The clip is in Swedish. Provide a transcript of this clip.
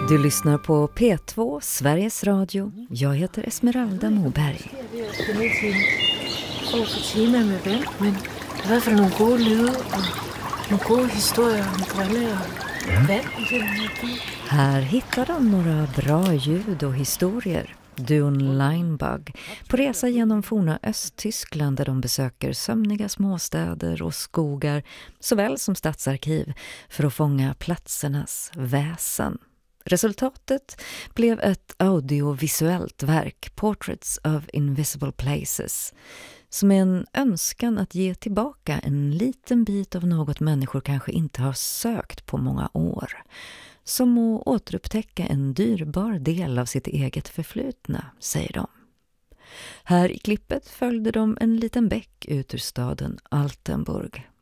Du lyssnar på P2, Sveriges Radio. Jag heter Esmeralda Moberg. Och för tema med vand, men i hvert fald nogle gode lyde og nogle gode historier om brænde og vand i den her by. Här hittar de några bra ljud och historier. Duon Linebug på resa genom forna Östtyskland där de besöker sömniga småstäder och skogar såväl som stadsarkiv för att fånga platsernas väsen. Resultatet blev ett audiovisuellt verk, Portraits of Invisible Places, som är en önskan att ge tillbaka en liten bit av något människor kanske inte har sökt på många år. Som att återupptäcka en dyrbar del av sitt eget förflutna, säger de. Här i klippet följde de en liten bäck ut ur staden Altenburg.